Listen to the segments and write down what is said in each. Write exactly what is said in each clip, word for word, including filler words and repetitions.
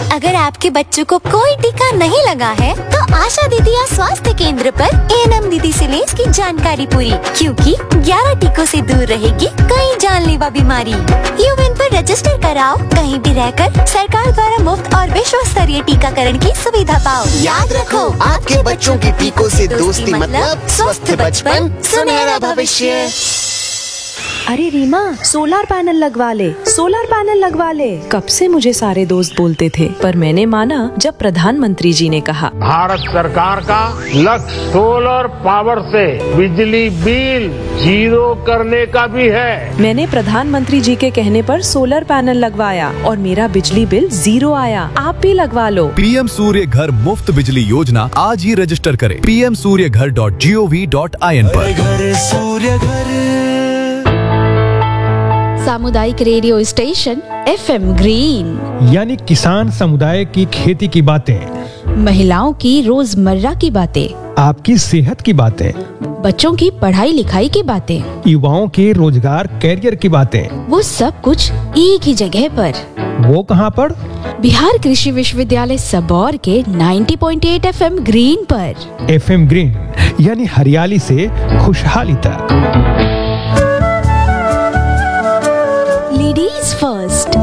अगर आपके बच्चों को कोई टीका नहीं लगा है तो आशा दीदी या स्वास्थ्य केंद्र पर एएनएम दीदी से ले इसकी जानकारी पूरी, क्योंकि ग्यारह टीकों से दूर रहेगी कई जानलेवा बीमारी। यूविन पर रजिस्टर कराओ, कहीं भी रहकर सरकार द्वारा मुफ्त और विश्व स्तरीय टीकाकरण की सुविधा पाओ। याद रखो, आपके बच्चों के टीकों से दोस्ती मतलब स्वस्थ बचपन, सुनहरा भविष्य। अरे रीमा, सोलर पैनल लगवा ले, सोलर पैनल लगवा ले। कब से मुझे सारे दोस्त बोलते थे, पर मैंने माना जब प्रधानमंत्री जी ने कहा। भारत सरकार का लक्ष्य सोलर पावर से बिजली बिल जीरो करने का भी है। मैंने प्रधानमंत्री जी के कहने पर सोलर पैनल लगवाया और मेरा बिजली बिल जीरो आया। आप भी लगवा लो। पीएम सूर्य घर मुफ्त बिजली योजना आज ही रजिस्टर करें पी एम सूर्य घर dot G O V dot I N पर। घर सूर्य घर सामुदायिक radio station F M green, यानी किसान समुदाय की खेती की बातें, महिलाओं की रोजमर्रा की बातें, आपकी सेहत की बातें, बच्चों की पढ़ाई लिखाई की बातें, युवाओं के रोजगार कैरियर की बातें, वो सब कुछ एक ही जगह पर। वो कहाँ पर? बिहार कृषि विश्वविद्यालय सबौर के नब्बे पॉइंट आठ एफ एम ग्रीन पर। एफ एम ग्रीन यानी हरियाली से खुशहाली तक। Ladies first.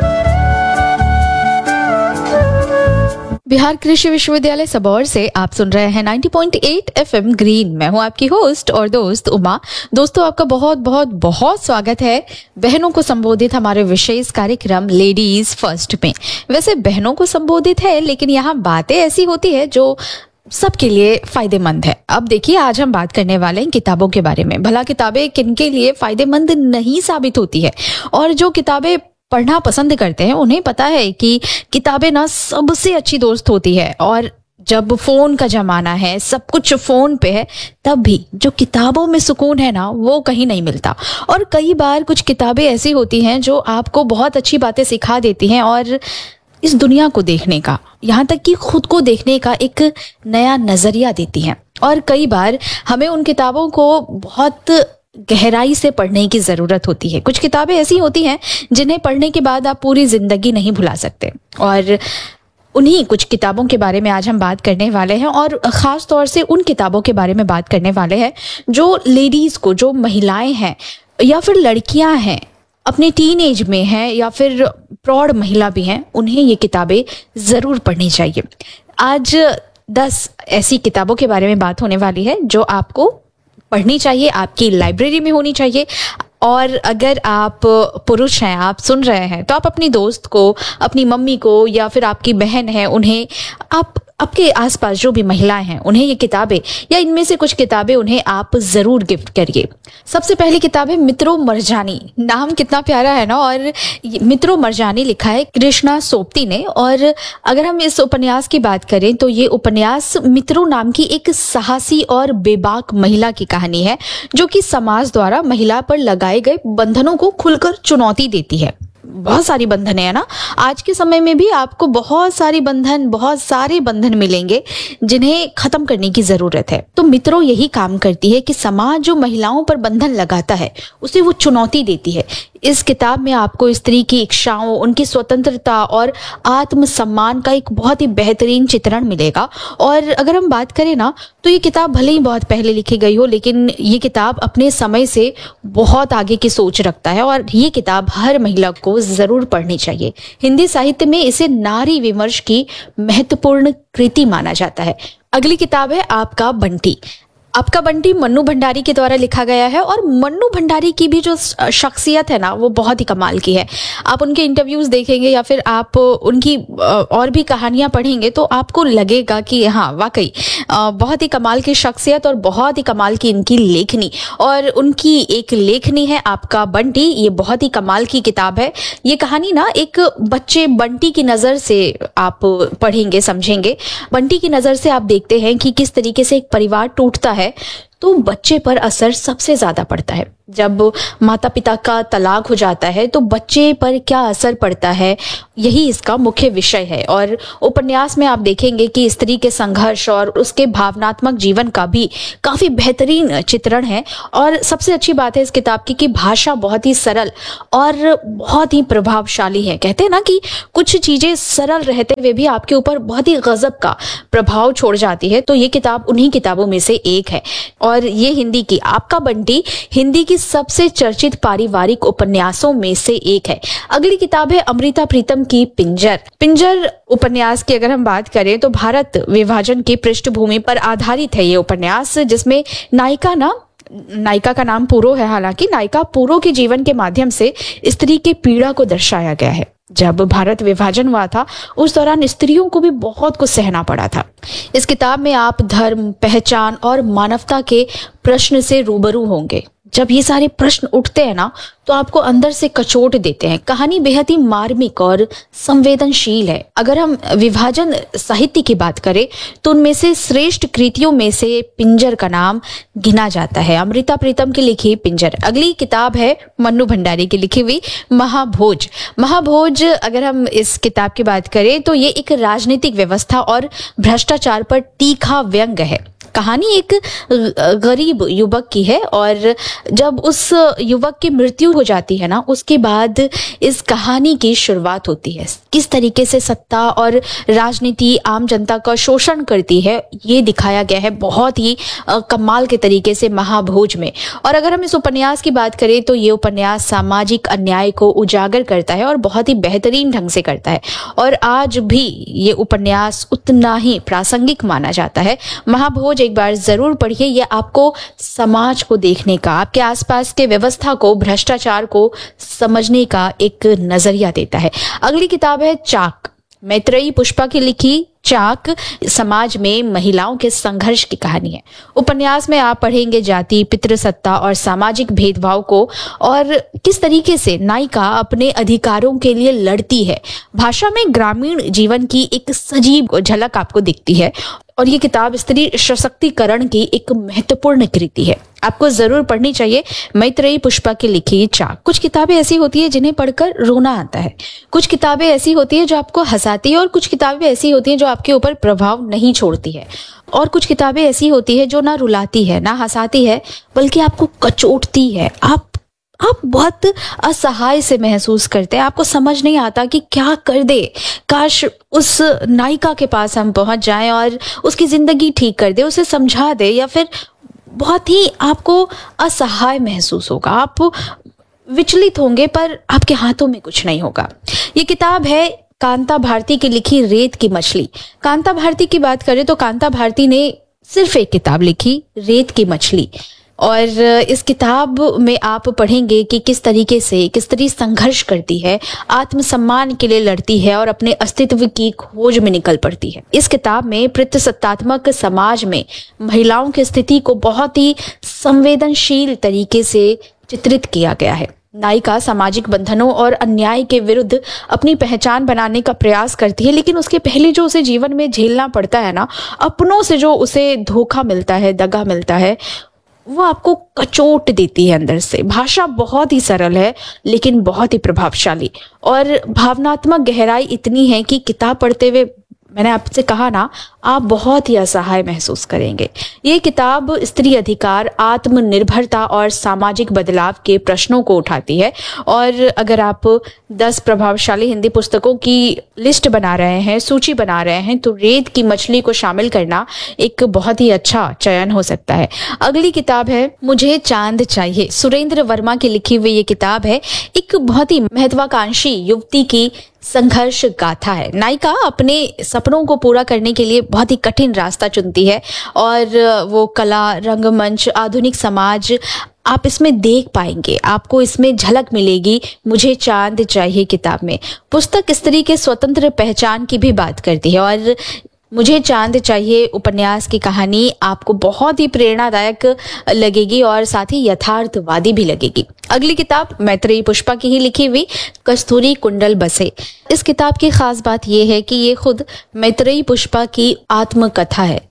बिहार कृषि विश्वविद्यालय सबौर से आप सुन रहे हैं नब्बे पॉइंट आठ एफ एम ग्रीन। मैं हूं आपकी होस्ट और दोस्त उमा। दोस्तों, आपका बहुत बहुत बहुत स्वागत है बहनों को संबोधित हमारे विशेष कार्यक्रम लेडीज फर्स्ट में। वैसे बहनों को संबोधित है, लेकिन यहाँ बातें ऐसी होती है जो सबके लिए फायदेमंद है। अब देखिए, आज हम बात करने वाले हैं किताबों के बारे में। भला किताबें किनके लिए फायदेमंद नहीं साबित होती है, और जो किताबें पढ़ना पसंद करते हैं उन्हें पता है कि किताबें ना सबसे अच्छी दोस्त होती है। और जब फोन का जमाना है, सब कुछ फोन पे है, तब भी जो किताबों में सुकून है ना, वो कहीं नहीं मिलता। और कई बार कुछ किताबें ऐसी होती हैं जो आपको बहुत अच्छी बातें सिखा देती हैं और इस दुनिया को देखने का, यहाँ तक कि खुद को देखने का एक नया नजरिया देती हैं। और कई बार हमें उन किताबों को बहुत गहराई से पढ़ने की जरूरत होती है। कुछ किताबें ऐसी होती हैं जिन्हें पढ़ने के बाद आप पूरी जिंदगी नहीं भुला सकते, और उन्हीं कुछ किताबों के बारे में आज हम बात करने वाले हैं। और खास तौर से उन किताबों के बारे में बात करने वाले हैं जो लेडीज को, जो महिलाएं हैं या फिर लड़कियां हैं, अपने टीन एज में हैं या फिर प्रौढ़ महिला भी हैं, उन्हें ये किताबें ज़रूर पढ़नी चाहिए। आज दस ऐसी किताबों के बारे में बात होने वाली है जो आपको पढ़नी चाहिए, आपकी लाइब्रेरी में होनी चाहिए। और अगर आप पुरुष हैं, आप सुन रहे हैं, तो आप अपनी दोस्त को, अपनी मम्मी को या फिर आपकी बहन है, उन्हें, आप आपके आसपास जो भी महिलाएं हैं, उन्हें ये किताबें या इनमें से कुछ किताबें उन्हें आप जरूर गिफ्ट करिए। सबसे पहली किताब है मित्रों मरजानी। नाम कितना प्यारा है ना। और मित्रों मरजानी लिखा है कृष्णा सोपती ने। और अगर हम इस उपन्यास की बात करें तो ये उपन्यास मित्रों नाम की एक साहसी और बेबाक महिला की कहानी है, जो कि समाज द्वारा महिला पर लगाए गए बंधनों को खुलकर चुनौती देती है। बहुत सारी बंधन है ना, आज के समय में भी आपको बहुत सारी बंधन, बहुत सारे बंधन मिलेंगे जिन्हें खत्म करने की जरूरत है। तो मित्रों यही काम करती है कि समाज जो महिलाओं पर बंधन लगाता है उसे वो चुनौती देती है। इस किताब में आपको स्त्री की इच्छाओं, उनकी स्वतंत्रता और आत्मसम्मान का एक बहुत ही बेहतरीन चित्रण मिलेगा। और अगर हम बात करें ना, तो ये किताब भले ही बहुत पहले लिखी गई हो, लेकिन ये किताब अपने समय से बहुत आगे की सोच रखता है और ये किताब हर महिला को जरूर पढ़नी चाहिए। हिंदी साहित्य में इसे नारी विमर्श की महत्वपूर्ण कृति माना जाता है। अगली किताब है आपका बंटी। आपका बंटी मन्नू भंडारी के द्वारा लिखा गया है। और मन्नू भंडारी की भी जो शख्सियत है ना, वो बहुत ही कमाल की है। आप उनके इंटरव्यूज देखेंगे या फिर आप उनकी और भी कहानियां पढ़ेंगे तो आपको लगेगा कि हाँ, वाकई बहुत ही कमाल की शख्सियत और बहुत ही कमाल की इनकी लेखनी। और उनकी एक लेखनी है आपका बंटी, ये बहुत ही कमाल की किताब है। ये कहानी ना एक बच्चे बंटी की नज़र से आप पढ़ेंगे, समझेंगे। बंटी की नज़र से आप देखते हैं कि किस तरीके से एक परिवार टूटता है तो बच्चे पर असर सबसे ज्यादा पड़ता है। जब माता पिता का तलाक हो जाता है तो बच्चे पर क्या असर पड़ता है, यही इसका मुख्य विषय है। और उपन्यास में आप देखेंगे कि स्त्री के संघर्ष और उसके भावनात्मक जीवन का भी काफी बेहतरीन चित्रण है। और सबसे अच्छी बात है इस किताब की कि भाषा बहुत ही सरल और बहुत ही प्रभावशाली है। कहते हैं ना कि कुछ चीजें सरल रहते हुए भी आपके ऊपर बहुत ही गजब का प्रभाव छोड़ जाती है, तो ये किताब उन्हीं किताबों में से एक है। और ये हिंदी की आपका बंटी हिंदी की सबसे चर्चित पारिवारिक उपन्यासों में से एक है। अगली किताब है अमृता प्रीतम की पिंजर। पिंजर उपन्यास की अगर हम बात करें तो भारत विभाजन की पृष्ठभूमि पर आधारित है ये उपन्यास, जिसमें नायिका ना नायिका का नाम पूरो है। हालांकि नायिका पूरो के जीवन के माध्यम से स्त्री के पीड़ा को दर्शाया गया है। जब भारत विभाजन हुआ था उस दौरान स्त्रियों को भी बहुत कुछ सहना पड़ा था। इस किताब में आप धर्म, पहचान और मानवता के प्रश्न से रूबरू होंगे। जब ये सारे प्रश्न उठते हैं ना तो आपको अंदर से कचोट देते हैं। कहानी बेहद ही मार्मिक और संवेदनशील है। अगर हम विभाजन साहित्य की बात करें तो उनमें से श्रेष्ठ कृतियों में से पिंजर का नाम गिना जाता है। अमृता प्रीतम की लिखी पिंजर। अगली किताब है मन्नू भंडारी की लिखी हुई महाभोज। महाभोज अगर हम इस किताब की बात करें तो ये एक राजनीतिक व्यवस्था और भ्रष्टाचार पर तीखा व्यंग्य है। कहानी एक गरीब युवक की है और जब उस युवक की मृत्यु हो जाती है ना उसके बाद इस कहानी की शुरुआत होती है। किस तरीके से सत्ता और राजनीति आम जनता का शोषण करती है ये दिखाया गया है बहुत ही कमाल के तरीके से महाभोज में। और अगर हम इस उपन्यास की बात करें तो ये उपन्यास सामाजिक अन्याय को उजागर करता है और बहुत ही बेहतरीन ढंग से करता है। और आज भी ये उपन्यास उतना ही प्रासंगिक माना जाता है। महाभोज एक बार जरूर पढ़िए। ये आपको समाज को देखने का, आपके आसपास के व्यवस्था को, भ्रष्टाचार को समझने का एक नजरिया देता है। अगली किताब है चाक। मैत्रेयी पुष्पा की लिखी चाक समाज में महिलाओं के संघर्ष की कहानी है। उपन्यास में आप पढ़ेंगे जाति, पितृसत्ता और सामाजिक भेदभाव को और किस तरीके से नायिका अपने अधिकारों के लिए लड़ती है। भाषा में ग्रामीण जीवन की एक सजीव झलक आपको दिखती है और ये किताब स्त्री सशक्तिकरण की एक महत्वपूर्ण कृति है। आपको जरूर पढ़नी चाहिए मैत्रेयी पुष्पा की लिखी चाक। कुछ किताबें ऐसी होती है जिन्हें पढ़कर रोना आता है, कुछ किताबें ऐसी होती है जो आपको हंसाती है और कुछ किताबें ऐसी होती हैं जो आपके ऊपर प्रभाव नहीं छोड़ती है, और कुछ किताबें ऐसी होती है जो ना रुलाती है ना हंसाती है बल्कि आपको कचोटती है। आप आप बहुत असहाय से महसूस करते हैं। आपको समझ नहीं आता कि क्या कर दे। काश उस नायिका के पास हम पहुंच जाएं और उसकी जिंदगी ठीक कर दे, उसे समझा दे, या फिर बहुत ही आपको असहाय महसूस होगा। आप विचलित होंगे पर आपके हाथों में कुछ नहीं होगा। ये किताब है कांता भारती की लिखी रेत की मछली। कांता भारती की बात करें तो कांता भारती ने सिर्फ एक किताब लिखी, रेत की मछली। और इस किताब में आप पढ़ेंगे कि किस तरीके से एक स्त्री संघर्ष करती है, आत्मसम्मान के लिए लड़ती है और अपने अस्तित्व की खोज में निकल पड़ती है। इस किताब में पितृसत्तात्मक समाज में महिलाओं की स्थिति को बहुत ही संवेदनशील तरीके से चित्रित किया गया है। नायिका सामाजिक बंधनों और अन्याय के विरुद्ध अपनी पहचान बनाने का प्रयास करती है, लेकिन उसके पहले जो उसे जीवन में झेलना पड़ता है ना, अपनों से जो उसे धोखा मिलता है, दगा मिलता है, वो आपको कचोट देती है अंदर से। भाषा बहुत ही सरल है लेकिन बहुत ही प्रभावशाली और भावनात्मक गहराई इतनी है कि किताब पढ़ते हुए मैंने आपसे कहा ना, आप बहुत ही असहाय महसूस करेंगे। ये किताब स्त्री अधिकार, आत्मनिर्भरता और सामाजिक बदलाव के प्रश्नों को उठाती है। और अगर आप दस प्रभावशाली हिंदी पुस्तकों की लिस्ट बना रहे हैं, सूची बना रहे हैं, तो रेत की मछली को शामिल करना एक बहुत ही अच्छा चयन हो सकता है। अगली किताब है मुझे चांद चाहिए। सुरेंद्र वर्मा की लिखी हुई ये किताब है। एक बहुत ही महत्वाकांक्षी युवती की संघर्ष गाथा है। नायिका अपने सपनों को पूरा करने के लिए बहुत ही कठिन रास्ता चुनती है और वो कला, रंगमंच, आधुनिक समाज आप इसमें देख पाएंगे, आपको इसमें झलक मिलेगी। मुझे चांद चाहिए किताब में पुस्तक स्त्री के स्वतंत्र पहचान की भी बात करती है और मुझे चांद चाहिए उपन्यास की कहानी आपको बहुत ही प्रेरणादायक लगेगी और साथ ही यथार्थवादी भी लगेगी। अगली किताब मैत्रेयी पुष्पा की ही लिखी हुई कस्तूरी कुंडल बसे। इस किताब की खास बात यह है कि ये खुद मैत्रेयी पुष्पा की आत्मकथा है।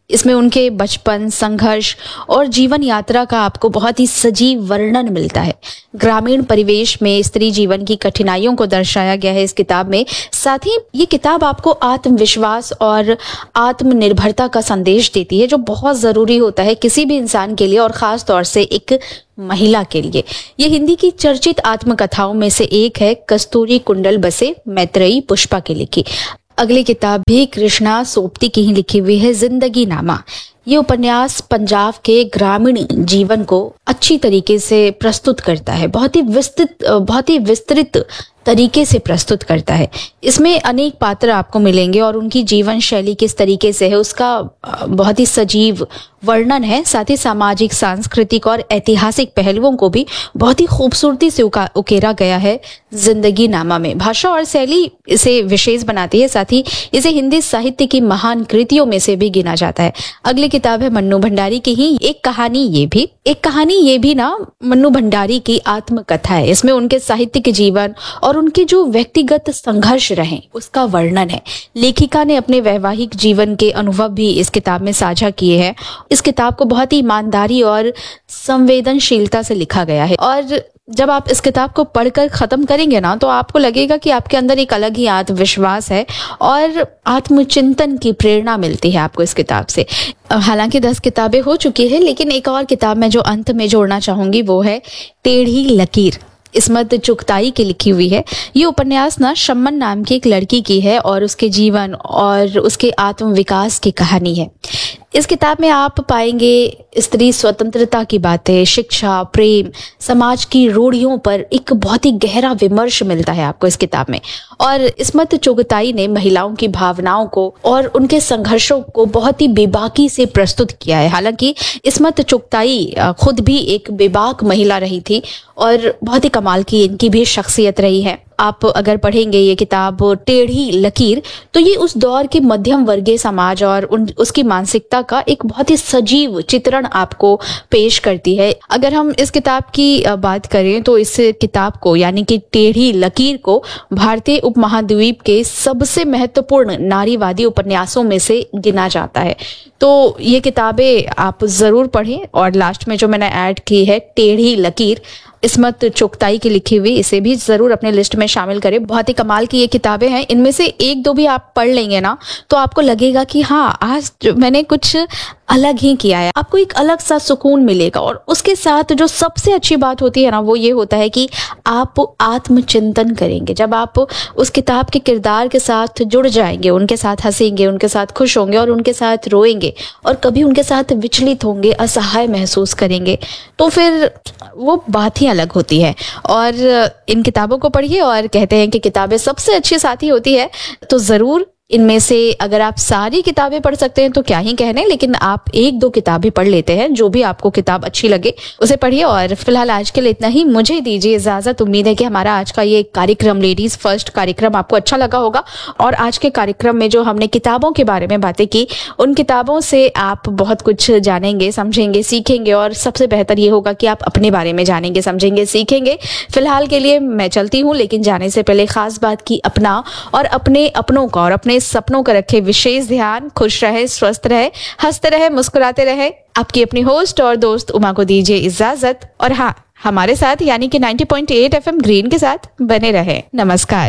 इसमें उनके बचपन, संघर्ष और जीवन यात्रा का आपको बहुत ही सजीव वर्णन मिलता है। ग्रामीण परिवेश में स्त्री जीवन की कठिनाइयों को दर्शाया गया है इस किताब में। साथ ही ये किताब आपको आत्मविश्वास और आत्मनिर्भरता का संदेश देती है, जो बहुत जरूरी होता है किसी भी इंसान के लिए और खास तौर से एक महिला के लिए। ये हिंदी की चर्चित आत्मकथाओं में से एक है, कस्तूरी कुंडल बसे मैत्रेयी पुष्पा की लिखी। अगली किताब भी कृष्णा सोपती की ही लिखी हुई है, जिंदगी नामा। ये उपन्यास पंजाब के ग्रामीण जीवन को अच्छी तरीके से प्रस्तुत करता है, बहुत ही विस्तृत बहुत ही विस्तृत तरीके से प्रस्तुत करता है। इसमें अनेक पात्र आपको मिलेंगे और उनकी जीवन शैली किस तरीके से है उसका बहुत ही सजीव वर्णन है। साथ ही सामाजिक, सांस्कृतिक और ऐतिहासिक पहलुओं को भी बहुत ही खूबसूरती से उकेरा गया है जिंदगी नामा में। भाषा और शैली इसे विशेष बनाती है, साथ ही इसे हिंदी साहित्य की महान कृतियों में से भी गिना जाता है। अगली किताब है मन्नू भंडारी की ही एक कहानी। ये भी एक कहानी ये भी ना मन्नू भंडारी की आत्मकथा है। इसमें उनके साहित्यिक जीवन और उनके जो व्यक्तिगत संघर्ष रहे उसका वर्णन है। लेखिका ने अपने वैवाहिक जीवन के अनुभव भी इस किताब में साझा किए हैं। इस किताब को बहुत ही ईमानदारी और संवेदनशीलता से लिखा गया है और जब आप इस किताब को पढ़कर खत्म करेंगे ना तो आपको लगेगा कि आपके अंदर एक अलग ही आत्मविश्वास है और आत्मचिंतन की प्रेरणा मिलती है आपको इस किताब से। हालांकि दस किताबें हो चुकी है, लेकिन एक और किताब मैं जो अंत में जोड़ना चाहूंगी वो है टेढ़ी लकीर, इस्मत चुगताई की लिखी हुई है। ये उपन्यास ना शम्मन नाम की एक लड़की की है और उसके जीवन और उसके आत्मविकास की कहानी है। इस किताब में आप पाएंगे स्त्री स्वतंत्रता की बातें, शिक्षा, प्रेम, समाज की रूढ़ियों पर एक बहुत ही गहरा विमर्श मिलता है आपको इस किताब में। और इस्मत चुगताई ने महिलाओं की भावनाओं को और उनके संघर्षों को बहुत ही बेबाकी से प्रस्तुत किया है। हालांकि इस्मत चुगताई खुद भी एक बेबाक महिला रही थी और बहुत ही कमाल की इनकी भी शख्सियत रही है। आप अगर पढ़ेंगे ये किताब टेढ़ी लकीर तो ये उस दौर के मध्यम वर्गीय समाज और उन उसकी मानसिकता का एक बहुत ही सजीव चित्रण आपको पेश करती है। अगर हम इस किताब की बात करें तो इस किताब को यानी कि टेढ़ी लकीर को भारतीय उपमहाद्वीप के सबसे महत्वपूर्ण नारीवादी उपन्यासों में से गिना जाता है। तो ये किताबें आप जरूर पढ़ें। और लास्ट में जो मैंने ऐड की है टेढ़ी लकीर, इस्मत चुगताई की लिखी हुई, इसे भी जरूर अपने लिस्ट में शामिल करें। बहुत ही कमाल की ये किताबें हैं। इनमें से एक दो भी आप पढ़ लेंगे ना तो आपको लगेगा कि हाँ आज मैंने कुछ अलग ही किया है, आपको एक अलग सा सुकून मिलेगा। और उसके साथ जो सबसे अच्छी बात होती है ना वो ये होता है कि आप आत्मचिंतन करेंगे। जब आप उस किताब के किरदार के साथ जुड़ जाएंगे, उनके साथ हंसेंगे, उनके साथ खुश होंगे और उनके साथ रोएंगे और कभी उनके साथ विचलित होंगे, असहाय महसूस करेंगे, तो फिर वो बात ही अलग होती है। और इन किताबों को पढ़िए। और कहते हैं कि किताबें सबसे अच्छी साथी होती है, तो जरूर इनमें से अगर आप सारी किताबें पढ़ सकते हैं तो क्या ही कहने, लेकिन आप एक दो किताबें पढ़ लेते हैं, जो भी आपको किताब अच्छी लगे उसे पढ़िए। और फिलहाल आज के लिए इतना ही, मुझे दीजिए इजाजत। उम्मीद है कि हमारा आज का ये कार्यक्रम, लेडीज फर्स्ट कार्यक्रम, आपको अच्छा लगा होगा। और आज के कार्यक्रम में जो हमने किताबों के बारे में बातें की, उन किताबों से आप बहुत कुछ जानेंगे, समझेंगे, सीखेंगे और सबसे बेहतर ये होगा कि आप अपने बारे में जानेंगे, समझेंगे, सीखेंगे। फिलहाल के लिए मैं चलती हूँ, लेकिन जाने से पहले खास बात की अपना और अपने अपनों का और अपने सपनों का रखे विशेष ध्यान। खुश रहे, स्वस्थ रहे, हंसते रहे, मुस्कुराते रहे। आपकी अपनी होस्ट और दोस्त उमा को दीजिए इजाजत। और हाँ, हमारे साथ यानी कि नब्बे पॉइंट आठ एफएम ग्रीन के साथ बने रहे। नमस्कार।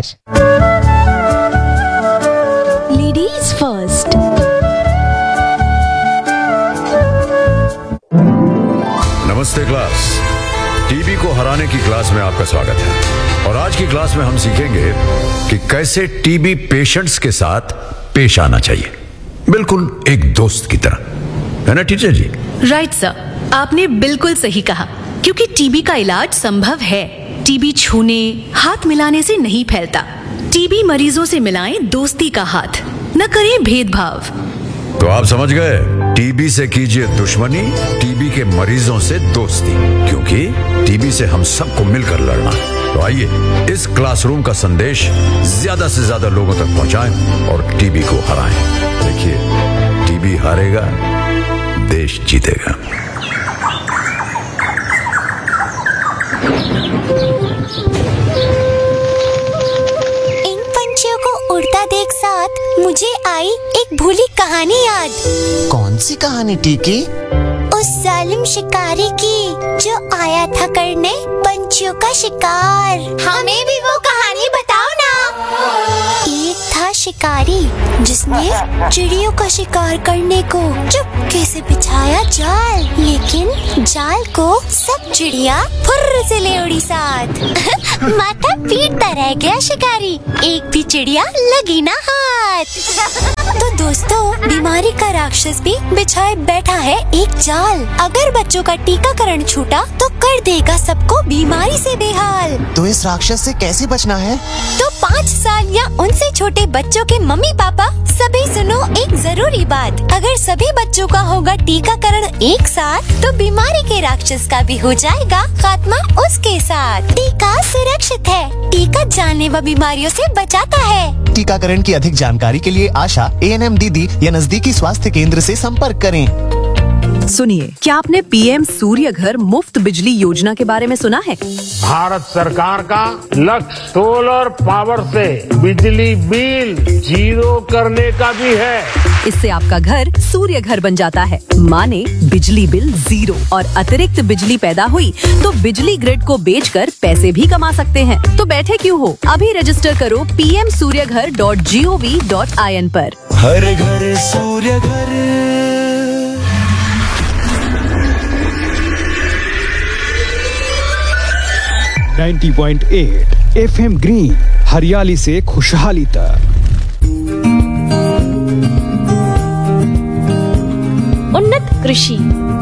Ladies first. नमस्ते क्लास। टीबी को हराने की क्लास में आपका स्वागत है। और आज की क्लास में हम सीखेंगे कि कैसे टीबी पेशेंट्स के साथ पेश आना चाहिए, बिल्कुल एक दोस्त की तरह, है ना टीचर जी? राइट सर, आपने बिल्कुल सही कहा, क्योंकि टीबी का इलाज संभव है। टीबी छूने, हाथ मिलाने से नहीं फैलता। टीबी मरीजों से मिलाएं दोस्ती का हाथ, न करें भेदभाव। तो आप समझ गए, टीबी से कीजिए दुश्मनी, टीबी के मरीजों से दोस्ती, क्योंकि टीबी से हम सबको मिलकर लड़ना है। तो आइए इस क्लासरूम का संदेश ज्यादा से ज्यादा लोगों तक पहुंचाएं और टीबी को हराएं। देखिए, टीबी हारेगा, देश जीतेगा। इन पंछियों को उड़ता देख सा रात मुझे आई एक भूली कहानी याद। कौन सी कहानी टीकी? उस जालिम शिकारी की जो आया था करने पंछियों का शिकार। हमें भी वो कहानी बताओ ना। एक था शिकारी जिसने चिड़ियों का शिकार करने को चुपके से बिछाया जाल, लेकिन जाल को सब चिड़िया फुर्र से ले उड़ी साथ। माथा पीटता रह गया शिकारी, एक भी चिड़िया लगी ना हाथ। तो दोस्तों, बीमारी का राक्षस भी बिछाए बैठा है एक जाल। अगर बच्चों का टीकाकरण छूटा तो कर देगा सबको बीमारी से बेहाल। तो इस राक्षस से कैसे बचना है? तो पाँच साल या उनसे छोटे बच्चों के मम्मी पापा सभी सुनो एक जरूरी बात। अगर सभी बच्चों का होगा टीकाकरण एक साथ तो बीमारी के राक्षस का भी हो जाएगा खात्मा उसके साथ। टीका सुरक्षित है, टीका जानलेवा बीमारियों से बचाता है। टीकाकरण की अधिक जानकारी के लिए आशा, ए एन एम दीदी या नजदीकी स्वास्थ्य केंद्र से संपर्क करें। सुनिए, क्या आपने पीएम सूर्य घर मुफ्त बिजली योजना के बारे में सुना है? भारत सरकार का लक्ष्य सोलर पावर से बिजली बिल जीरो करने का भी है। इससे आपका घर सूर्य घर बन जाता है, माने बिजली बिल जीरो, और अतिरिक्त बिजली पैदा हुई तो बिजली ग्रिड को बेचकर पैसे भी कमा सकते हैं। तो बैठे क्यों हो, अभी रजिस्टर करो पी एम सूर्य घर dot G O V dot I N पर। हर घर सूर्य घर। नब्बे पॉइंट आठ एफएम ग्रीन, हरियाली से खुशहाली तक। उन्नत कृषि।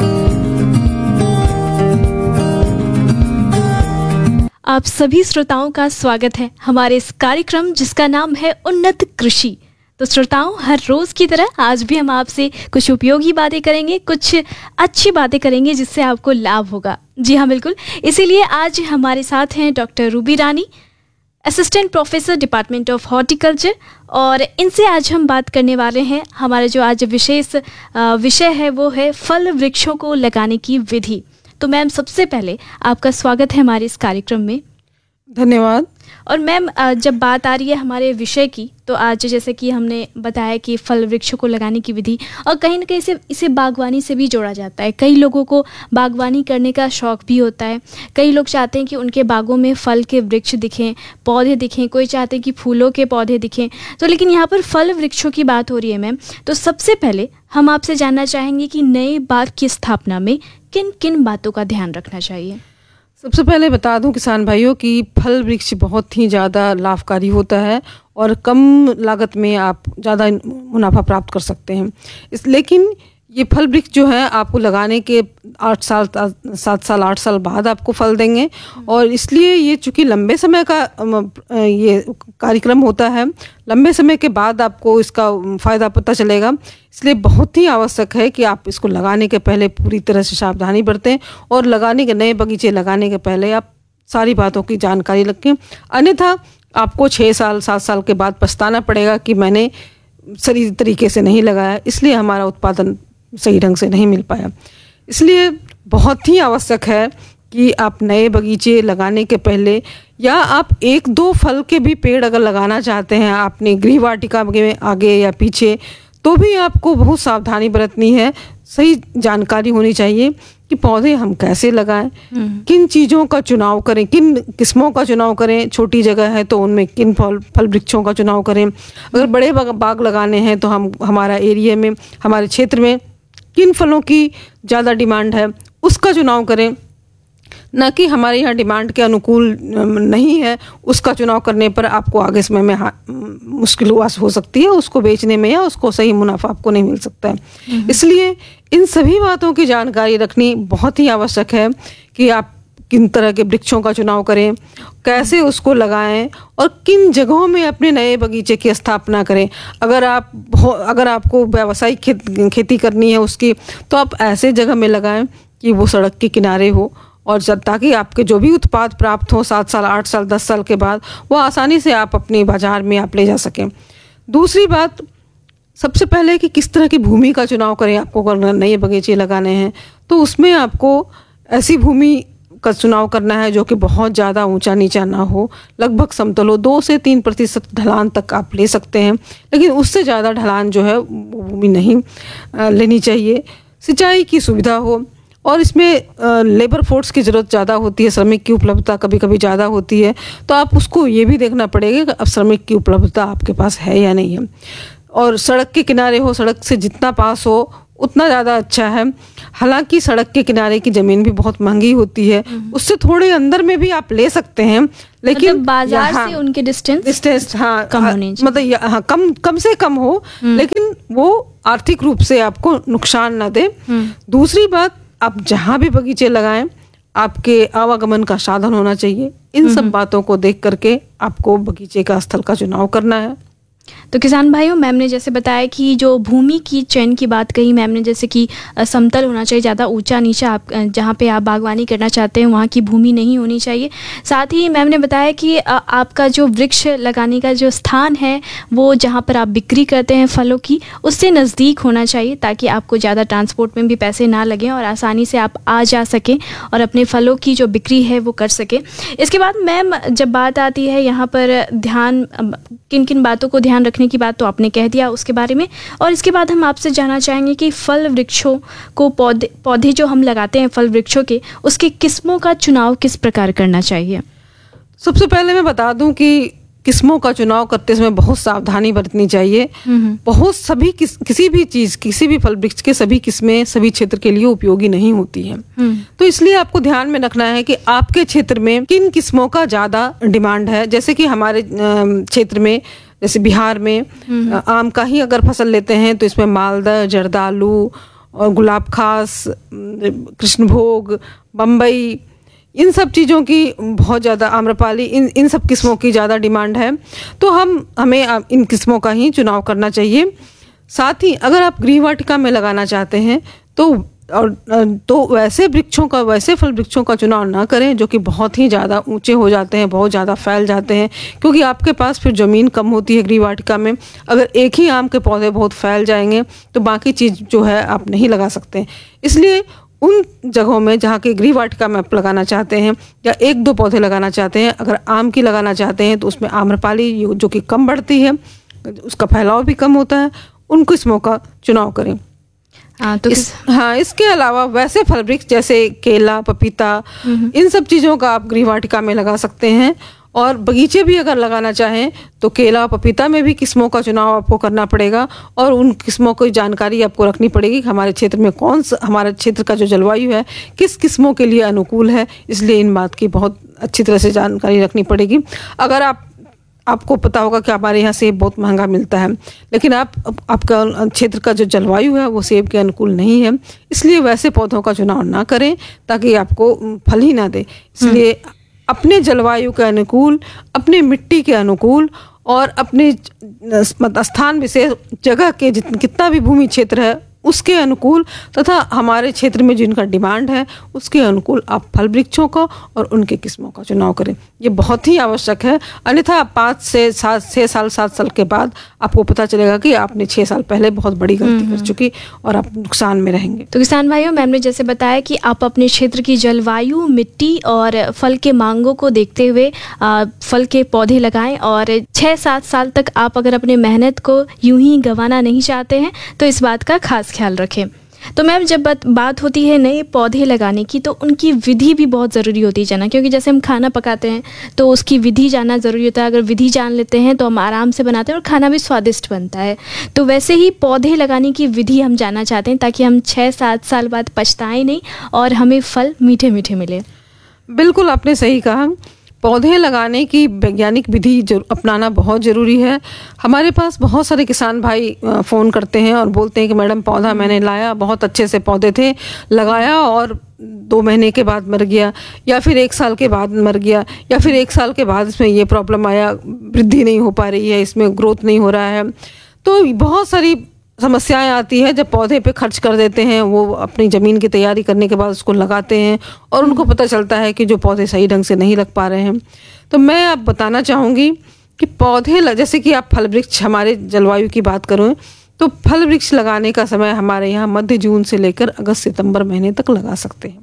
आप सभी श्रोताओं का स्वागत है हमारे इस कार्यक्रम जिसका नाम है उन्नत कृषि। तो श्रोताओं, हर रोज की तरह आज भी हम आपसे कुछ उपयोगी बातें करेंगे, कुछ अच्छी बातें करेंगे जिससे आपको लाभ होगा। जी हाँ, बिल्कुल। इसीलिए आज हमारे साथ हैं doctor Ruby Rani, assistant professor department of horticulture, और इनसे आज हम बात करने वाले हैं। हमारे जो आज विशेष विषय है वो है फल वृक्षों को लगाने की विधि। तो मैम, सबसे पहले आपका स्वागत है हमारे इस कार्यक्रम में। धन्यवाद। और मैम, जब बात आ रही है हमारे विषय की, तो आज जैसे कि हमने बताया कि फल वृक्षों को लगाने की विधि, और कहीं ना कहीं इसे इसे बागवानी से भी जोड़ा जाता है। कई लोगों को बागवानी करने का शौक़ भी होता है। कई लोग चाहते हैं कि उनके बागों में फल के वृक्ष दिखें, पौधे दिखें, कोई चाहते हैं कि फूलों के पौधे दिखें। तो लेकिन यहाँ पर फल वृक्षों की बात हो रही है मैम, तो सबसे पहले हम आपसे जानना चाहेंगे कि नए बाग की स्थापना में किन किन बातों का ध्यान रखना चाहिए। सबसे पहले बता दूं किसान भाइयों कि फल वृक्ष बहुत ही ज़्यादा लाभकारी होता है और कम लागत में आप ज़्यादा मुनाफा प्राप्त कर सकते हैं। इस लेकिन ये फल वृक्ष जो है आपको लगाने के आठ साल सात साल आठ साल बाद आपको फल देंगे, और इसलिए ये चूँकि लंबे समय का ये कार्यक्रम होता है, लंबे समय के बाद आपको इसका फ़ायदा पता चलेगा। इसलिए बहुत ही आवश्यक है कि आप इसको लगाने के पहले पूरी तरह से सावधानी बरतें, और लगाने के नए बगीचे लगाने के पहले आप सारी बातों की जानकारी रखें। अन्यथा आपको छः साल सात साल के बाद पछताना पड़ेगा कि मैंने सही तरीके से नहीं लगाया, इसलिए हमारा उत्पादन सही ढंग से नहीं मिल पाया। इसलिए बहुत ही आवश्यक है कि आप नए बगीचे लगाने के पहले, या आप एक दो फल के भी पेड़ अगर लगाना चाहते हैं आपने गृह वाटिका में आगे या पीछे, तो भी आपको बहुत सावधानी बरतनी है। सही जानकारी होनी चाहिए कि पौधे हम कैसे लगाएं, किन चीज़ों का चुनाव करें, किन किस्मों का चुनाव करें। छोटी जगह है तो उनमें किन फल फल वृक्षों का चुनाव करें। अगर बड़े बाग लगाने हैं तो हम हमारा एरिया में, हमारे क्षेत्र में किन फलों की ज़्यादा डिमांड है उसका चुनाव करें, न कि हमारे यहाँ डिमांड के अनुकूल नहीं है उसका चुनाव करने पर आपको आगे समय में मुश्किल हो सकती है उसको बेचने में, या उसको सही मुनाफा आपको नहीं मिल सकता है। इसलिए इन सभी बातों की जानकारी रखनी बहुत ही आवश्यक है कि आप किन तरह के वृक्षों का चुनाव करें, कैसे उसको लगाएं, और किन जगहों में अपने नए बगीचे की स्थापना करें। अगर आप अगर आपको व्यावसायिक खेत, खेती करनी है उसकी, तो आप ऐसे जगह में लगाएं कि वो सड़क के किनारे हो, और जब ताकि आपके जो भी उत्पाद प्राप्त हो सात साल आठ साल दस साल के बाद, वो आसानी से आप अपने बाजार में आप ले जा सकें। दूसरी बात, सबसे पहले कि किस तरह की भूमि का चुनाव करें। आपको अगर नए बगीचे लगाने हैं तो उसमें आपको ऐसी भूमि का चुनाव करना है जो कि बहुत ज़्यादा ऊंचा नीचा ना हो, लगभग समतल हो। दो से तीन प्रतिशत ढलान तक आप ले सकते हैं, लेकिन उससे ज़्यादा ढलान जो है वो भूमि नहीं लेनी चाहिए। सिंचाई की सुविधा हो, और इसमें लेबर फोर्स की ज़रूरत ज़्यादा होती है, श्रमिक की उपलब्धता कभी कभी ज़्यादा होती है, तो आप उसको ये भी देखना पड़ेगा कि अब श्रमिक की उपलब्धता आपके पास है या नहीं है। और सड़क के किनारे हो, सड़क से जितना पास हो उतना ज़्यादा अच्छा है। हालांकि सड़क के किनारे की ज़मीन भी बहुत महंगी होती है, उससे थोड़े अंदर में भी आप ले सकते हैं, लेकिन मतलब बाजार से उनके डिस्टेंस डिस्टेंस हाँ कम होने मतलब हाँ कम कम से कम हो, लेकिन वो आर्थिक रूप से आपको नुकसान ना दे। दूसरी बात, आप जहाँ भी बगीचे लगाएं आपके आवागमन का साधन होना चाहिए। इन सब बातों को देख करके आपको बगीचे का स्थल का चुनाव करना है। तो किसान भाइयों, मैम ने जैसे बताया कि जो भूमि की चयन की बात कही मैम ने, जैसे कि समतल होना चाहिए, ज़्यादा ऊंचा नीचा आप जहाँ पे आप बागवानी करना चाहते हैं वहाँ की भूमि नहीं होनी चाहिए। साथ ही मैम ने बताया कि आपका जो वृक्ष लगाने का जो स्थान है वो जहाँ पर आप बिक्री करते हैं फलों की, उससे नज़दीक होना चाहिए, ताकि आपको ज़्यादा ट्रांसपोर्ट में भी पैसे ना लगें और आसानी से आप आ जा सकें और अपने फलों की जो बिक्री है वो कर सकें। इसके बाद मैम जब बात आती है यहाँ पर ध्यान, किन किन बातों को ध्यान रखने की बात तो आपने कह दिया उसके बारे में, और इसके बाद हम आपसे जानना चाहेंगे कि फल वृक्षों को पौधे पौधे जो हम लगाते हैं फल वृक्षों के, उसके किस्मों का चुनाव किस प्रकार करना चाहिए। सबसे पहले मैं बता दूं कि किस्मों का चुनाव करते समय बहुत सावधानी बरतनी चाहिए। बहुत सभी किस, किसी भी चीज किसी भी फल वृक्ष के सभी किस्में सभी क्षेत्र के लिए उपयोगी नहीं होती हैं, तो इसलिए आपको ध्यान में रखना है कि आपके क्षेत्र में किन किस्मों का ज्यादा डिमांड है। जैसे कि हमारे क्षेत्र में, जैसे बिहार में आम का ही अगर फसल लेते हैं तो इसमें मालदा, जर्दालू और गुलाब खास, कृष्णभोग, बम्बई, इन सब चीज़ों की बहुत ज़्यादा, आम्रपाली, इन इन सब किस्मों की ज़्यादा डिमांड है, तो हम हमें इन किस्मों का ही चुनाव करना चाहिए। साथ ही अगर आप गृह वाटिका में लगाना चाहते हैं तो और तो वैसे वृक्षों का वैसे फल वृक्षों का चुनाव ना करें जो कि बहुत ही ज़्यादा ऊंचे हो जाते हैं, बहुत ज़्यादा फैल जाते हैं, क्योंकि आपके पास फिर ज़मीन कम होती है गृह वाटिका में। अगर एक ही आम के पौधे बहुत फैल जाएंगे तो बाकी चीज़ जो है आप नहीं लगा सकते। इसलिए उन जगहों में जहाँ की गृह वाटिका में आप लगाना चाहते हैं या एक दो पौधे लगाना चाहते हैं, अगर आम की लगाना चाहते हैं तो उसमें आम्रपाली जो कि कम बढ़ती है, उसका फैलाव भी कम होता है, उन किस्मों का चुनाव करें। हाँ तो इस, हाँ इसके अलावा वैसे फल वृक्ष जैसे केला, पपीता, इन सब चीज़ों का आप गृह वाटिका में लगा सकते हैं। और बगीचे भी अगर लगाना चाहें तो केला, पपीता में भी किस्मों का चुनाव आपको करना पड़ेगा और उन किस्मों की जानकारी आपको रखनी पड़ेगी कि हमारे क्षेत्र में कौन सा, हमारे क्षेत्र का जो जलवायु है किस किस्मों के लिए अनुकूल है। इसलिए इन बात की बहुत अच्छी तरह से जानकारी रखनी पड़ेगी। अगर आप आपको पता होगा कि हमारे यहाँ सेब बहुत महंगा मिलता है, लेकिन आप आपका क्षेत्र का जो जलवायु है वो सेब के अनुकूल नहीं है, इसलिए वैसे पौधों का चुनाव ना करें ताकि आपको फल ही ना दे। इसलिए अपने जलवायु के अनुकूल, अपने मिट्टी के अनुकूल और अपने स्थान विशेष जगह के जितना कितना भी भूमि क्षेत्र है उसके अनुकूल तथा हमारे क्षेत्र में जिनका डिमांड है उसके अनुकूल आप फल वृक्षों का और उनके किस्मों का चुनाव करें। ये बहुत ही आवश्यक है, अन्यथा पाँच से सात छः साल सात साल के बाद आपको पता चलेगा कि आपने छः साल पहले बहुत बड़ी गलती कर चुकी और आप नुकसान में रहेंगे। तो किसान भाइयों, मैम ने जैसे बताया कि आप अपने क्षेत्र की जलवायु, मिट्टी और फल के मांगों को देखते हुए आ, फल के पौधे लगाएं और छः सात साल तक आप अगर अपने मेहनत को यूं ही गंवाना नहीं चाहते हैं तो इस बात का खास ख्याल रखें। तो मैम जब बात बात होती है नए पौधे लगाने की तो उनकी विधि भी बहुत ज़रूरी होती है जाना, क्योंकि जैसे हम खाना पकाते हैं तो उसकी विधि जानना ज़रूरी होता है। अगर विधि जान लेते हैं तो हम आराम से बनाते हैं और खाना भी स्वादिष्ट बनता है। तो वैसे ही पौधे लगाने की विधि हम जानना चाहते हैं ताकि हम छः सात साल बाद पछताएं नहीं और हमें फल मीठे मीठे मिले। बिल्कुल आपने सही कहा, पौधे लगाने की वैज्ञानिक विधि अपनाना बहुत ज़रूरी है। हमारे पास बहुत सारे किसान भाई फ़ोन करते हैं और बोलते हैं कि मैडम पौधा मैंने लाया, बहुत अच्छे से पौधे थे, लगाया और दो महीने के बाद मर गया, या फिर एक साल के बाद मर गया, या फिर एक साल के बाद इसमें ये प्रॉब्लम आया, वृद्धि नहीं हो पा रही है, इसमें ग्रोथ नहीं हो रहा है। तो बहुत सारी समस्याएं आती है जब पौधे पे खर्च कर देते हैं, वो अपनी ज़मीन की तैयारी करने के बाद उसको लगाते हैं और उनको पता चलता है कि जो पौधे सही ढंग से नहीं लग पा रहे हैं। तो मैं आप बताना चाहूँगी कि पौधे, जैसे कि आप फल वृक्ष, हमारे जलवायु की बात करूँ तो फल वृक्ष लगाने का समय हमारे यहाँ मध्य जून से लेकर अगस्त सितंबर महीने तक लगा सकते हैं।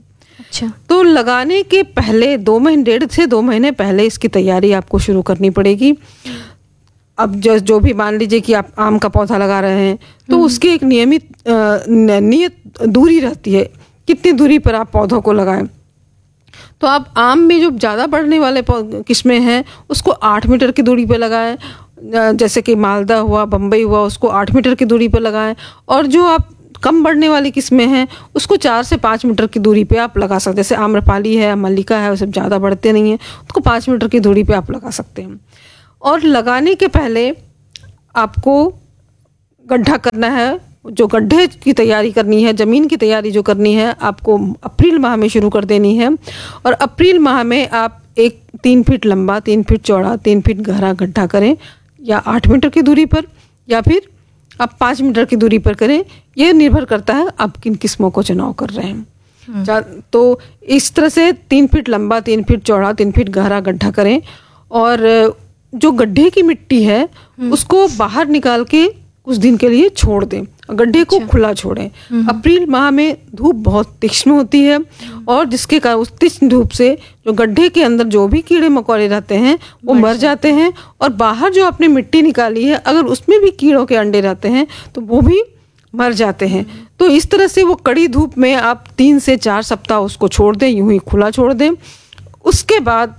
अच्छा। तो लगाने के पहले दो महीने डेढ़ से दो महीने पहले इसकी तैयारी आपको शुरू करनी पड़ेगी। अब जो जो भी मान लीजिए कि आप आम का पौधा लगा रहे हैं तो उसकी एक नियमित नियत दूरी रहती है, कितनी दूरी पर आप पौधों को लगाएं। तो आप आम में जो ज़्यादा बढ़ने वाले किस्में हैं उसको आठ मीटर की दूरी पर लगाएं, जैसे कि मालदा हुआ, बम्बई हुआ, उसको आठ मीटर की दूरी पर लगाएं। और जो आप कम बढ़ने वाली किस्में हैं उसको चार से पाँच मीटर की दूरी पे आप लगा सकते हैं। जैसे आम्रपाली है, मल्लिका है, वो सब ज़्यादा बढ़ते नहीं हैं, उसको पाँच मीटर की दूरी पे आप लगा सकते हैं। और लगाने के पहले आपको गड्ढा करना है, जो गड्ढे की तैयारी करनी है, ज़मीन की तैयारी जो करनी है आपको अप्रैल माह में शुरू कर देनी है। और अप्रैल माह में आप एक तीन फीट लंबा, तीन फीट चौड़ा, तीन फीट गहरा गड्ढा करें, या आठ मीटर की दूरी पर या फिर आप पाँच मीटर की दूरी पर करें। ये निर्भर करता है आप किन किस्मों को चुनाव कर रहे हैं। तो इस तरह से तीन फीट लंबा, तीन फीट चौड़ा, तीन फीट गहरा गड्ढा करें। और जो गड्ढे की मिट्टी है उसको बाहर निकाल के कुछ दिन के लिए छोड़ दें, गड्ढे को खुला छोड़ें। अप्रैल माह में धूप बहुत तीक्ष्ण होती है और जिसके कारण उस तीक्ष्ण धूप से जो गड्ढे के अंदर जो भी कीड़े मकोड़े रहते हैं वो मर जाते हैं। और बाहर जो आपने मिट्टी निकाली है अगर उसमें भी कीड़ों के अंडे रहते हैं तो वो भी मर जाते हैं। तो इस तरह से वो कड़ी धूप में आप तीन से चार सप्ताह उसको छोड़ दें, यूं ही खुला छोड़ दें। उसके बाद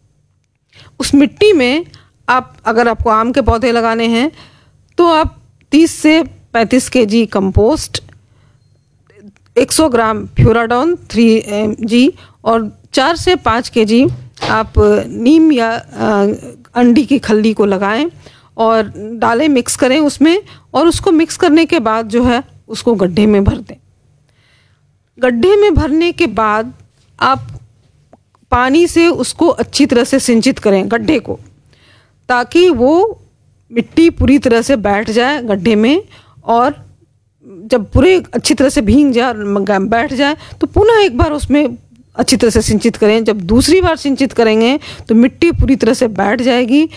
उस मिट्टी में आप, अगर आपको आम के पौधे लगाने हैं तो आप तीस से पैंतीस केजी कंपोस्ट, सौ ग्राम फ्यूराडॉन थ्री जी और चार से पाँच केजी आप नीम या अंडी की खल्ली को लगाएं और डालें, मिक्स करें उसमें। और उसको मिक्स करने के बाद जो है उसको गड्ढे में भर दें। गड्ढे में भरने के बाद आप पानी से उसको अच्छी तरह से सिंचित करें गड्ढे को, ताकि वो मिट्टी पूरी तरह से बैठ जाए गड्ढे में। और जब पूरे अच्छी तरह से भीग जाए, बैठ जाए, तो पुनः एक बार उसमें अच्छी तरह से सिंचित करें। जब दूसरी बार सिंचित करेंगे तो मिट्टी पूरी तरह से बैठ जाएगी।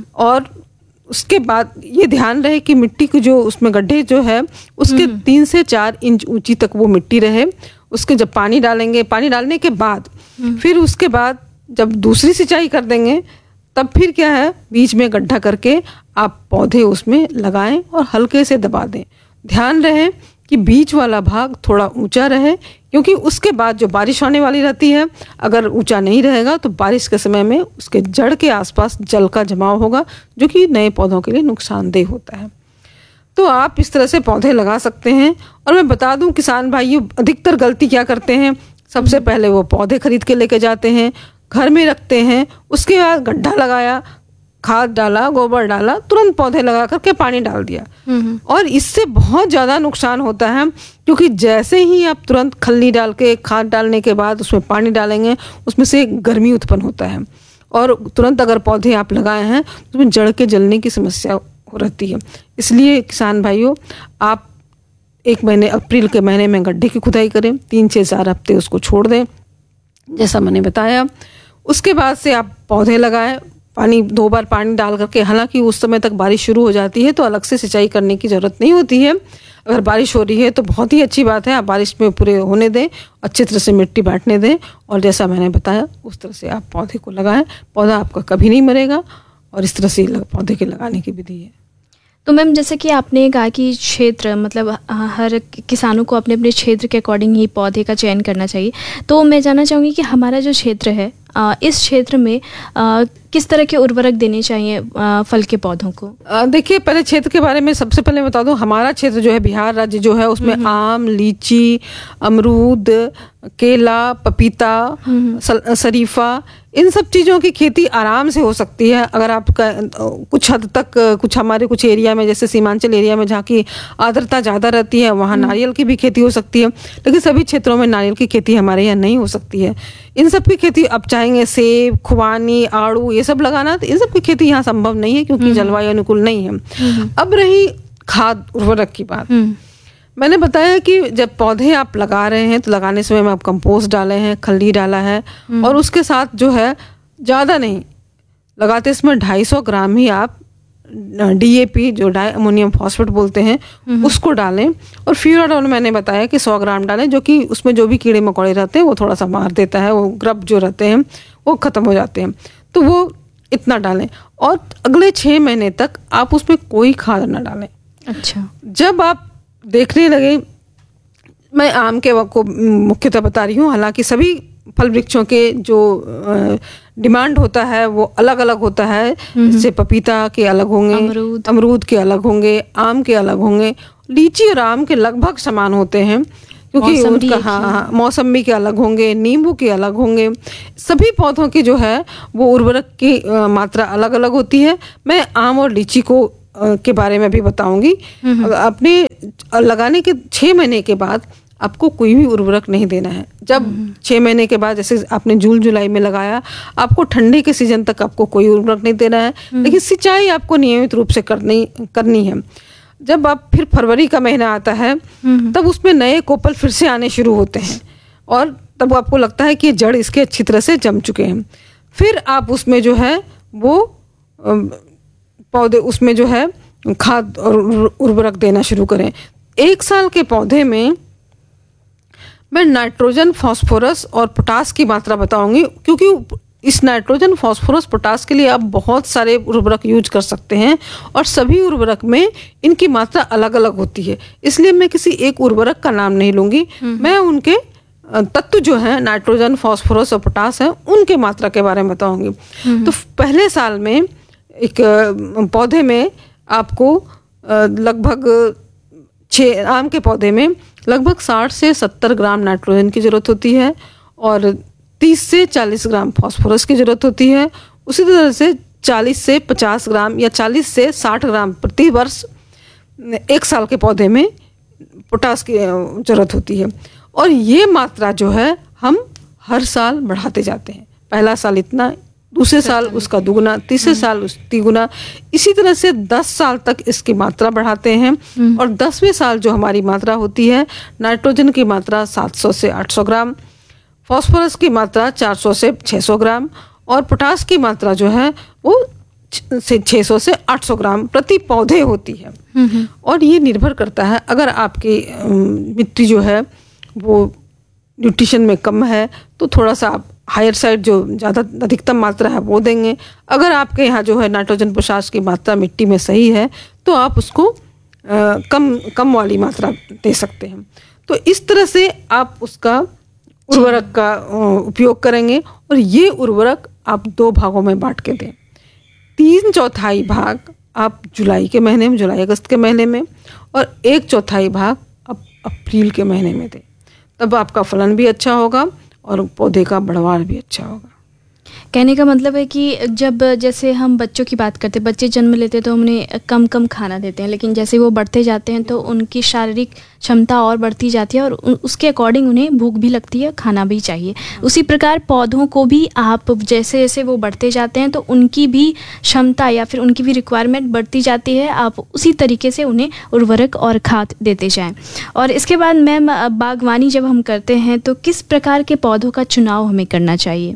और उसके बाद ये ध्यान रहे कि मिट्टी की जो उसमें गड्ढे जो है उसके तीन से चार इंच ऊंची तक वो मिट्टी रहे। उसके जब पानी डालेंगे, पानी डालने के बाद फिर उसके बाद जब दूसरी सिंचाई कर देंगे तब फिर क्या है, बीच में गड्ढा करके आप पौधे उसमें लगाएं और हल्के से दबा दें। ध्यान रहे कि बीच वाला भाग थोड़ा ऊंचा रहे, क्योंकि उसके बाद जो बारिश होने वाली रहती है अगर ऊंचा नहीं रहेगा तो बारिश के समय में उसके जड़ के आसपास जल का जमाव होगा, जो कि नए पौधों के लिए नुकसानदेह होता है। तो आप इस तरह से पौधे लगा सकते हैं। और मैं बता दूं किसान भाइयों, अधिकतर गलती क्या करते हैं, सबसे पहले वो पौधे खरीद के लेके जाते हैं, घर में रखते हैं, उसके बाद गड्ढा लगाया, खाद डाला, गोबर डाला, तुरंत पौधे लगा करके पानी डाल दिया। और इससे बहुत ज़्यादा नुकसान होता है, क्योंकि जैसे ही आप तुरंत खल्ली डाल के, खाद डालने के बाद उसमें पानी डालेंगे, उसमें से गर्मी उत्पन्न होता है। और तुरंत अगर पौधे आप लगाए हैं तो उसमें जड़ के जलने की समस्या हो रहती है। इसलिए किसान भाइयों, आप एक महीने अप्रैल के महीने में गड्ढे की खुदाई करें, तीन से चार हफ्ते उसको छोड़ दें जैसा मैंने बताया। उसके बाद से आप पौधे लगाएं, पानी दो बार पानी डाल करके। हालांकि उस समय तक बारिश शुरू हो जाती है तो अलग से सिंचाई करने की ज़रूरत नहीं होती है। अगर बारिश हो रही है तो बहुत ही अच्छी बात है, आप बारिश में पूरे होने दें, अच्छी तरह से मिट्टी बैठने दें और जैसा मैंने बताया उस तरह से आप पौधे को लगाएं। पौधा आपका कभी नहीं मरेगा और इस तरह से पौधे के लगाने की विधि है। तो मैम, जैसे कि आपने कहा कि क्षेत्र, मतलब हर किसानों को अपने अपने क्षेत्र के अकॉर्डिंग ही पौधे का चयन करना चाहिए, तो मैं जानना चाहूँगी कि हमारा जो क्षेत्र है, इस क्षेत्र में किस तरह के उर्वरक देने चाहिए फल के पौधों को? देखिए, पहले क्षेत्र के बारे में सबसे पहले बता दूं, हमारा क्षेत्र जो है बिहार राज्य जो है उसमें आम, लीची, अमरूद, केला, पपीता, शरीफा, इन सब चीज़ों की खेती आराम से हो सकती है। अगर आपका कुछ हद तक, कुछ हमारे कुछ एरिया में, जैसे सीमांचल एरिया में जहाँ की आर्द्रता ज़्यादा रहती है, वहाँ नारियल की भी खेती हो सकती है, लेकिन सभी क्षेत्रों में नारियल की खेती हमारे यहाँ नहीं हो सकती है। इन सब की खेती आप चाहेंगे सेब, खुबानी, आड़ू, ये सब लगाना, तो इन सब की खेती यहाँ संभव नहीं है क्योंकि जलवायु अनुकूल नहीं है। अब रही खाद उर्वरक की बात, मैंने बताया कि जब पौधे आप लगा रहे हैं तो लगाने समय में आप कंपोस्ट डाले हैं, खल्ली डाला है, और उसके साथ जो है ज़्यादा नहीं लगाते, इसमें ढाई सौ ग्राम ही आप डीएपी जो डाई अमोनियम फॉस्फेट बोलते हैं उसको डालें, और फ्यूराडोल मैंने बताया कि सौ ग्राम डालें, जो कि उसमें जो भी कीड़े मकोड़े रहते हैं वो थोड़ा सा मार देता है, वो ग्रब जो रहते हैं वो खत्म हो जाते हैं, तो वो इतना डालें। और अगले छः महीने तक आप उसमें कोई खाद ना डालें। अच्छा। जब आप देखने लगे, मैं आम के को मुख्यतः बता रही हूँ, हालांकि सभी फल वृक्षों के जो डिमांड होता है वो अलग अलग होता है, जैसे पपीता के अलग होंगे, अमरूद अमरूद के अलग होंगे, आम के अलग होंगे, लीची और आम के लगभग समान होते हैं, क्योंकि उनका हाँ हाँ मौसमी के अलग होंगे, नींबू के अलग होंगे। सभी पौधों की जो है वो उर्वरक की मात्रा अलग अलग होती है। मैं आम और लीची को के बारे में भी बताऊंगी। अपने लगाने के छः महीने के बाद आपको कोई भी उर्वरक नहीं देना है। जब छः महीने के बाद, जैसे आपने जून जुलाई में लगाया, आपको ठंडी के सीजन तक आपको कोई उर्वरक नहीं देना है, लेकिन सिंचाई आपको नियमित रूप से करनी करनी है। जब आप फिर फरवरी का महीना आता है तब उसमें नए कोपल फिर से आने शुरू होते हैं, और तब आपको लगता है कि जड़ इसके अच्छी तरह से जम चुके हैं। फिर आप उसमें जो है वो पौधे उसमें जो है खाद और उर्वरक देना शुरू करें। एक साल के पौधे में मैं नाइट्रोजन, फास्फोरस और पोटास की मात्रा बताऊंगी, क्योंकि इस नाइट्रोजन, फास्फोरस, पोटास के लिए आप बहुत सारे उर्वरक यूज कर सकते हैं, और सभी उर्वरक में इनकी मात्रा अलग अलग होती है, इसलिए मैं किसी एक उर्वरक का नाम नहीं लूंगी। मैं उनके तत्व जो हैं, नाइट्रोजन, फास्फोरस और पोटास हैं, उनके मात्रा के बारे में बताऊंगी। तो पहले साल में एक पौधे में आपको लगभग छः आम के पौधे में लगभग साठ से सत्तर ग्राम नाइट्रोजन की ज़रूरत होती है, और तीस से चालीस ग्राम फास्फोरस की ज़रूरत होती है। उसी तरह से चालीस से पचास ग्राम या चालीस से साठ ग्राम प्रति वर्ष एक साल के पौधे में पोटास की ज़रूरत होती है। और ये मात्रा जो है हम हर साल बढ़ाते जाते हैं। पहला साल इतना, दूसरे साल उसका दुगुना, तीसरे साल उस तिगुना, इसी तरह से दस साल तक इसकी मात्रा बढ़ाते हैं। और दसवें साल जो हमारी मात्रा होती है, नाइट्रोजन की मात्रा सात सौ से आठ सौ ग्राम, फास्फोरस की मात्रा चार सौ से छः सौ ग्राम, और पोटास की मात्रा जो है वो से छः सौ से आठ सौ ग्राम प्रति पौधे होती है। और ये निर्भर करता है, अगर आपकी मिट्टी जो है वो न्यूट्रिशन में कम है तो थोड़ा सा आप हायर साइड जो ज़्यादा अधिकतम मात्रा है वो देंगे। अगर आपके यहाँ जो है नाइट्रोजन, पोटास की मात्रा मिट्टी में सही है तो आप उसको आ, कम कम वाली मात्रा दे सकते हैं। तो इस तरह से आप उसका उर्वरक का उपयोग करेंगे, और ये उर्वरक आप दो भागों में बांट के दें। तीन चौथाई भाग आप जुलाई के महीने में, जुलाई अगस्त के महीने में, और एक चौथाई भाग आप अप्रैल के महीने में दें। तब आपका फलन भी अच्छा होगा और पौधे का बढ़वार भी अच्छा होगा। कहने का मतलब है कि जब जैसे हम बच्चों की बात करते हैं, बच्चे जन्म लेते हैं तो उन्हें कम कम खाना देते हैं, लेकिन जैसे वो बढ़ते जाते हैं तो उनकी शारीरिक क्षमता और बढ़ती जाती है, और उसके अकॉर्डिंग उन्हें भूख भी लगती है, खाना भी चाहिए। उसी प्रकार पौधों को भी आप जैसे जैसे वो बढ़ते जाते हैं तो उनकी भी क्षमता या फिर उनकी भी रिक्वायरमेंट बढ़ती जाती है, आप उसी तरीके से उन्हें उर्वरक और खाद देते जाएँ। और इसके बाद मैम, बागवानी जब हम करते हैं तो किस प्रकार के पौधों का चुनाव हमें करना चाहिए?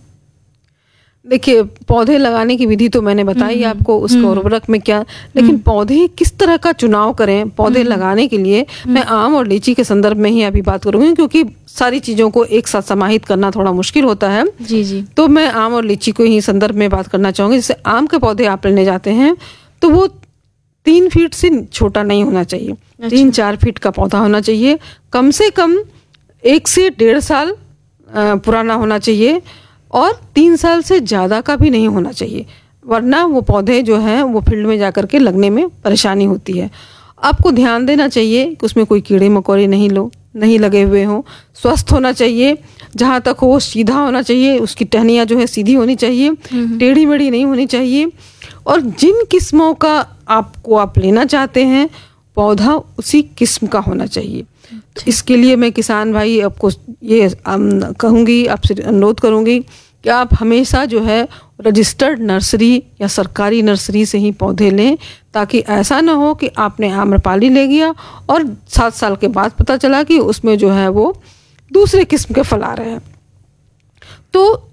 देखिए, पौधे लगाने की विधि तो मैंने बताई आपको, उसका उर्वरक में क्या, लेकिन पौधे किस तरह का चुनाव करें पौधे लगाने के लिए, मैं आम और लीची के संदर्भ में ही अभी बात करूंगी, क्योंकि सारी चीज़ों को एक साथ समाहित करना थोड़ा मुश्किल होता है। जी जी। तो मैं आम और लीची को ही संदर्भ में बात करना चाहूँगी। जैसे आम के पौधे आप लेने जाते हैं तो वो तीन फीट से छोटा नहीं होना चाहिए। अच्छा। तीन चार फीट का पौधा होना चाहिए, कम से कम एक से डेढ़ साल पुराना होना चाहिए, और तीन साल से ज़्यादा का भी नहीं होना चाहिए, वरना वो पौधे जो हैं वो फील्ड में जाकर के लगने में परेशानी होती है। आपको ध्यान देना चाहिए कि उसमें कोई कीड़े मकोड़े नहीं लो नहीं लगे हुए हों, स्वस्थ होना चाहिए, जहाँ तक हो सीधा होना चाहिए, उसकी टहनियाँ जो है सीधी होनी चाहिए, टेढ़ी मेढ़ी नहीं होनी चाहिए। और जिन किस्मों का आपको आप लेना चाहते हैं पौधा उसी किस्म का होना चाहिए। तो इसके लिए मैं किसान भाई आपको ये कहूँगी, आपसे अनुरोध करूँगी कि आप हमेशा जो है रजिस्टर्ड नर्सरी या सरकारी नर्सरी से ही पौधे लें, ताकि ऐसा ना हो कि आपने आम्रपाली ले गया और सात साल के बाद पता चला कि उसमें जो है वो दूसरे किस्म के फल आ रहे हैं। तो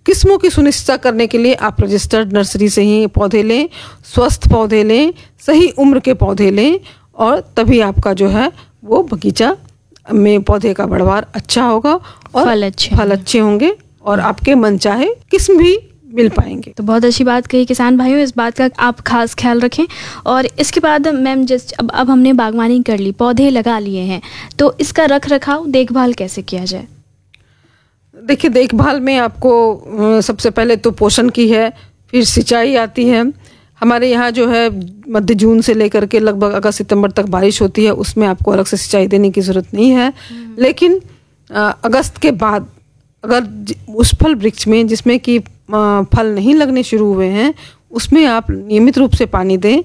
किस्मों की सुनिश्चितता करने के लिए आप रजिस्टर्ड नर्सरी से ही पौधे लें, स्वस्थ पौधे लें, सही उम्र के पौधे लें, और तभी आपका जो है वो बगीचा में पौधे का बढ़वार अच्छा होगा और फल अच्छे फल अच्छे होंगे और आपके मनचाहे किस्म भी मिल पाएंगे। तो बहुत अच्छी बात कही किसान भाइयों, इस बात का आप खास ख्याल रखें। और इसके बाद मैम जिस अब अब हमने बागवानी कर ली, पौधे लगा लिए हैं, तो इसका रख रखाव देखभाल कैसे किया जाए? देखिए, देखभाल में आपको सबसे पहले तो पोषण की है, फिर सिंचाई आती है। हमारे यहाँ जो है मध्य जून से लेकर के लगभग अगस्त सितंबर तक बारिश होती है, उसमें आपको अलग से सिंचाई देने की ज़रूरत नहीं है। लेकिन अगस्त के बाद अगर उस फल वृक्ष में जिसमें कि फल नहीं लगने शुरू हुए हैं, उसमें आप नियमित रूप से पानी दें।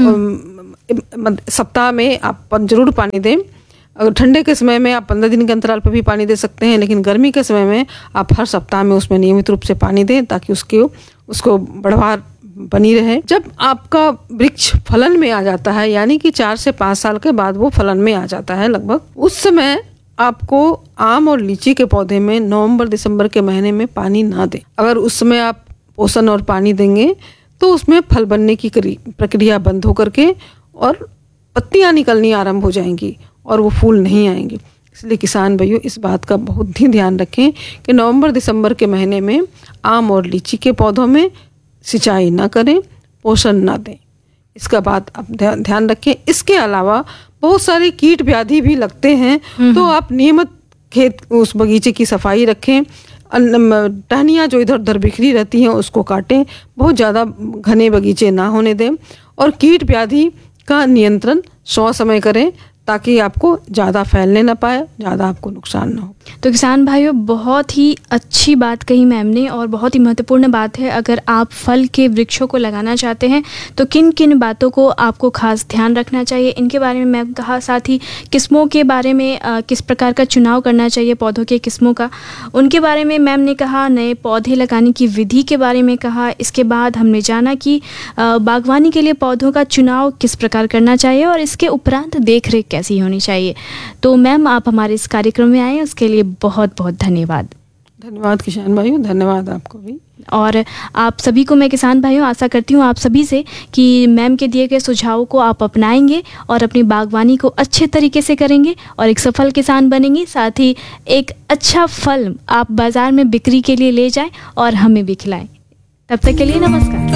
सप्ताह में आप जरूर पानी दें। अगर ठंडे के समय में आप पंद्रह दिन के अंतराल पर भी पानी दे सकते हैं, लेकिन गर्मी के समय में आप हर सप्ताह में उसमें नियमित रूप से पानी दें, ताकि उसके उसको बढ़वार बनी रहे। जब आपका वृक्ष फलन में आ जाता है, यानी कि चार से पाँच साल के बाद वो फलन में आ जाता है लगभग, उस समय आपको आम और लीची के पौधे में नवंबर दिसंबर के महीने में पानी ना दें। अगर उस समय आप पोषण और पानी देंगे तो उसमें फल बनने की प्रक्रिया बंद होकर के और पत्तियां निकलनी आरंभ हो जाएंगी और वो फूल नहीं आएंगे। इसलिए किसान भाइयों, इस बात का बहुत ही ध्यान रखें कि नवंबर दिसंबर के महीने में आम और लीची के पौधों में सिंचाई ना करें, पोषण ना दें। इसका बात आप ध्यान रखें। इसके अलावा बहुत सारे कीट व्याधि भी लगते हैं, तो आप नियमित खेत उस बगीचे की सफाई रखें। टहनियाँ जो इधर उधर बिखरी रहती हैं उसको काटें, बहुत ज़्यादा घने बगीचे ना होने दें, और कीट व्याधि का नियंत्रण सौ समय करें, ताकि आपको ज़्यादा फैलने ना पाए, ज़्यादा आपको नुकसान ना हो। तो किसान भाइयों, बहुत ही अच्छी बात कही मैम ने, और बहुत ही महत्वपूर्ण बात है। अगर आप फल के वृक्षों को लगाना चाहते हैं तो किन किन बातों को आपको खास ध्यान रखना चाहिए, इनके बारे में मैम कहा। साथ ही किस्मों के बारे में आ, किस प्रकार का चुनाव करना चाहिए पौधों के किस्मों का, उनके बारे में मैम ने कहा। नए पौधे लगाने की विधि के बारे में कहा। इसके बाद हमने जाना कि आ, बागवानी के लिए पौधों का चुनाव किस प्रकार करना चाहिए और इसके उपरांत देख रेख कैसी होनी चाहिए। तो मैम, आप हमारे इस कार्यक्रम में आए, उसके लिए बहुत बहुत धन्यवाद। धन्यवाद किसान भाइयों, धन्यवाद आपको भी। और आप सभी को मैं किसान भाइयों आशा करती हूँ आप सभी से कि मैम के दिए गए सुझावों को आप अपनाएंगे और अपनी बागवानी को अच्छे तरीके से करेंगे और एक सफल किसान बनेंगे। साथ ही एक अच्छा फल आप बाजार में बिक्री के लिए ले जाएं और हमें भी खिलाएं। तब तक के लिए नमस्कार।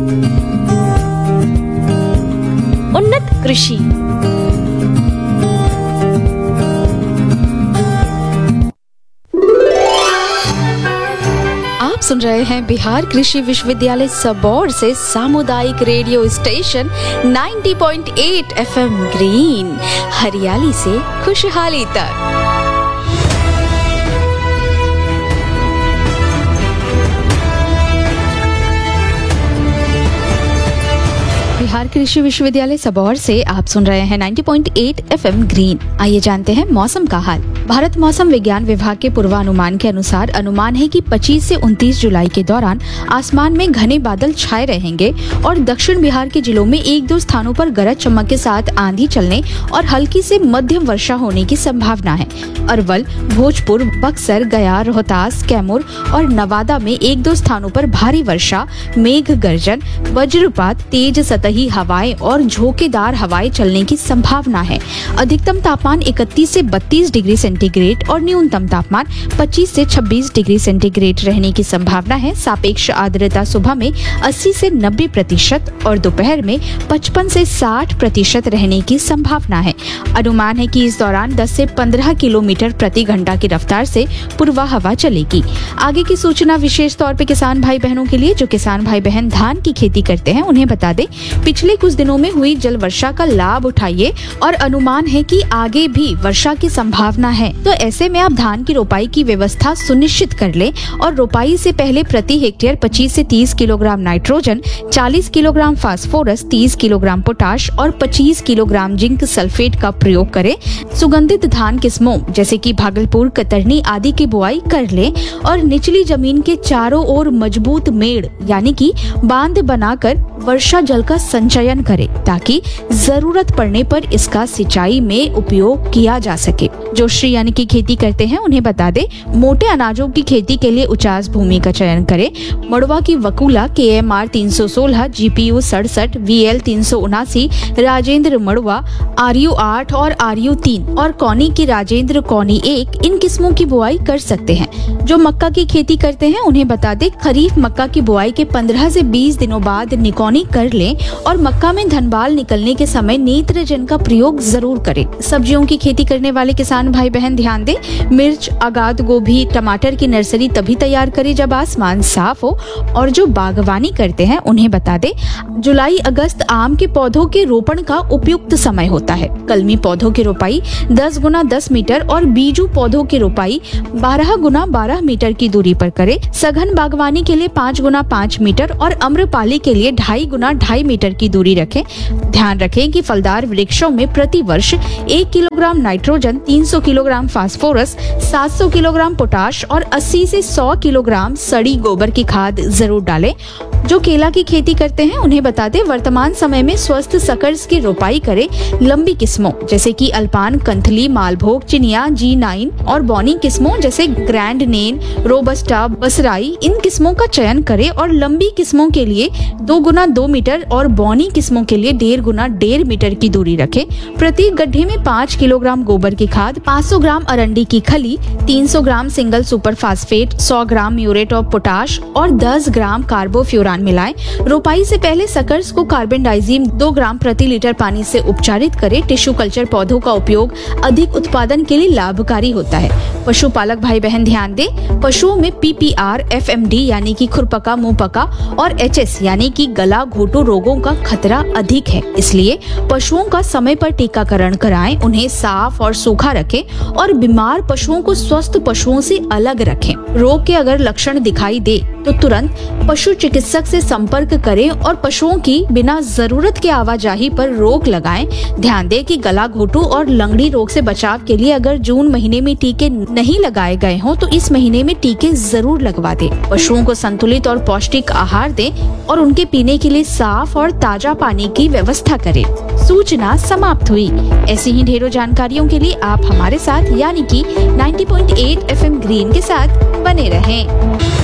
उन्नत कृषि। आप सुन रहे हैं बिहार कृषि विश्वविद्यालय सबौर से सामुदायिक रेडियो स्टेशन नब्बे पॉइंट आठ एफएम ग्रीन, हरियाली से खुशहाली तक। बिहार कृषि विश्वविद्यालय सबौर से आप सुन रहे हैं नब्बे पॉइंट आठ एफएम ग्रीन। आइए जानते हैं मौसम का हाल। भारत मौसम विज्ञान विभाग के पूर्वानुमान के अनुसार अनुमान है कि पच्चीस से उनतीस जुलाई के दौरान आसमान में घने बादल छाए रहेंगे और दक्षिण बिहार के जिलों में एक दो स्थानों पर गरज चमक के साथ आंधी चलने और हल्की से मध्यम वर्षा होने की संभावना है। अरवल, भोजपुर, बक्सर, गया, रोहतास, कैमूर और नवादा में एक दो स्थानों पर भारी वर्षा, मेघ गर्जन, वज्रपात, तेज सतही हवाएं और झोंकेदार हवाएं चलने की संभावना है। अधिकतम तापमान इकतीस से बत्तीस डिग्री सेंटीग्रेड और न्यूनतम तापमान पच्चीस से छब्बीस डिग्री सेंटीग्रेड रहने की संभावना है। सापेक्ष आर्द्रता सुबह में अस्सी से नब्बे प्रतिशत और दोपहर में पचपन से साठ प्रतिशत रहने की संभावना है। अनुमान है कि इस दौरान दस से पंद्रह किलोमीटर प्रति घंटा की रफ्तार से पूर्वा हवा चलेगी। आगे की सूचना विशेष तौर पे किसान भाई बहनों के लिए जो किसान भाई बहन धान की खेती करते हैं, उन्हें बता दें, पिछले कुछ दिनों में हुई जल वर्षा का लाभ उठाइए और अनुमान है कि आगे भी वर्षा की संभावना है। तो ऐसे में आप धान की रोपाई की व्यवस्था सुनिश्चित कर लें और रोपाई से पहले प्रति हेक्टेयर पच्चीस से तीस किलोग्राम नाइट्रोजन, चालीस किलोग्राम फास्फोरस, तीस किलोग्राम पोटाश और पच्चीस किलोग्राम जिंक सल्फेट का प्रयोग करें। सुगंधित धान किस्मों जैसे कि भागलपुर, कतरनी आदि की बुआई कर लें और निचली जमीन के चारों ओर मजबूत मेड़ यानी कि बांध बनाकर वर्षा जल का संचयन करें ताकि जरूरत पड़ने पर इसका सिंचाई में उपयोग किया जा सके। जो श्री यानी कि खेती करते हैं उन्हें बता दे, मोटे अनाजों की खेती के लिए उचास भूमि का चयन करें। मड़वा की वकुला के एम आर तीन सौ सोलह, जी पी यू सड़सठ, वी एल तीन सौ उनासी, राजेंद्र मड़वा, आर यू आठ और आर यू तीन और कौनी की राजेंद्र कौनी एक, इन किस्मों की बुआई कर सकते हैं। जो मक्का की खेती करते हैं उन्हें बता दे, खरीफ मक्का की बुआई के पंद्रह से बीस दिनों बाद निकौनी कर लें और मक्का में धनबाल निकलने के समय नेत्रजन का प्रयोग जरूर करें। सब्जियों की खेती करने वाले किसान भाई बहन ध्यान दें, मिर्च, आगाद गोभी, टमाटर की नर्सरी तभी तैयार करें जब आसमान साफ हो। और जो बागवानी करते हैं उन्हें बता दे, जुलाई अगस्त आम के पौधों के रोपण का उपयुक्त समय होता है। कलमी पौधों की रोपाई दस गुना दस मीटर और बीजू पौधों की रोपाई बारह गुना बारह मीटर की दूरी पर करें। सघन बागवानी के लिए पाँच गुना पाँच मीटर और अम्रपाली के लिए ढाई गुना ढाई मीटर की दूरी रखें। ध्यान रखें कि फलदार वृक्षों में प्रति वर्ष एक किलोग्राम नाइट्रोजन, तीन सौ किलोग्राम फास्फोरस, सात सौ किलोग्राम पोटाश और अस्सी से सौ किलोग्राम सड़ी गोबर की खाद जरूर डालें। जो केला की खेती करते हैं उन्हें बता दें, वर्तमान समय में स्वस्थ सकर्स की रोपाई करें। लंबी किस्मों जैसे कि अल्पान, कंथली, मालभोग, चिनिया, जी नाइन और बॉनी किस्मों जैसे ग्रैंड नेन, रोबस्टा, बसराई, इन किस्मों का चयन करें और लंबी किस्मों के लिए दो गुना दो मीटर और बॉनी किस्मों के लिए डेढ़ गुना डेढ़ मीटर की दूरी रखें। प्रति गड्ढे में पाँच किलोग्राम गोबर की खाद, पाँच सौ ग्राम अरंडी की खली, तीन सौ ग्राम सिंगल सुपर फास्फेट, सौ ग्राम म्यूरेट ऑफ पोटाश और दस ग्राम कार्बोफ्यूरान मिलाएं। रोपाई से पहले सकर्स को कार्बेंडाइजिम दो ग्राम प्रति लीटर पानी से उपचारित करें। टिश्यू कल्चर पौधों का उपयोग अधिक उत्पादन के लिए लाभकारी होता है। पशुपालक भाई बहन ध्यान दें, पशुओं में P P R, F M D यानी कि खुरपका, मुंहपका और एच एस यानी कि गला घोटू रोगों का खतरा अधिक है। इसलिए पशुओं का समय पर टीकाकरण कराएं, उन्हें साफ और सूखा रखें और बीमार पशुओं को स्वस्थ पशुओं से अलग रखें। रोग के अगर लक्षण दिखाई दे तो तुरंत पशु चिकित्सक से संपर्क करें और पशुओं की बिना जरूरत के आवाजाही पर रोक लगाएं। ध्यान दें कि गला घोटू और लंगड़ी रोग से बचाव के लिए अगर जून महीने में टीके नहीं लगाए गए हों तो इस महीने में टीके जरूर लगवा दें। पशुओं को संतुलित और पौष्टिक आहार दें और उनके पीने के लिए साफ और ताजा पानी की व्यवस्था करें। सूचना समाप्त हुई। ऐसी ही ढेरों जानकारियों के लिए आप हमारे साथ यानी कि नब्बे पॉइंट आठ एफ एम ग्रीन के साथ बने रहें।